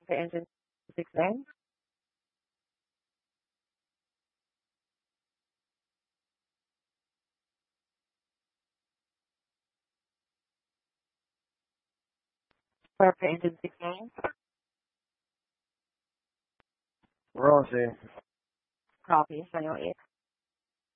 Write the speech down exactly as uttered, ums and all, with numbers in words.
The engine six nine. Papa engine six nine. Rossi. Copy. Final eight.